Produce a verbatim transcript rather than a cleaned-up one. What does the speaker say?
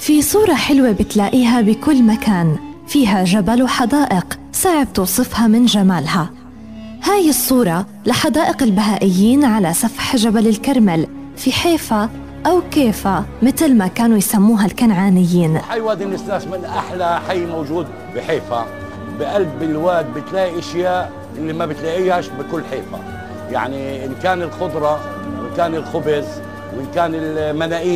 في صورة حلوة بتلاقيها بكل مكان، فيها جبل وحدائق صعب توصفها من جمالها. هاي الصورة لحدائق البهائيين على سفح جبل الكرمل في حيفا أو كيفا مثل ما كانوا يسموها الكنعانيين. حي وادي النسناس من أحلى حي موجود بحيفا. بقلب الواد بتلاقي أشياء اللي ما بتلاقيهاش بكل حيفا، يعني إن كان الخضرة وإن كان الخبز وإن كان المناقيش.